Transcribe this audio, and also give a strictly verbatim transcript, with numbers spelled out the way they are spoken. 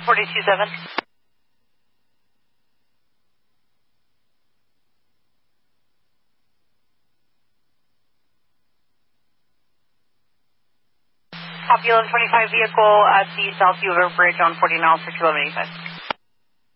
forty-two seven. Copy eleven twenty-five vehicle at the South Hoover Bridge on forty miles for two eleven eighty-five.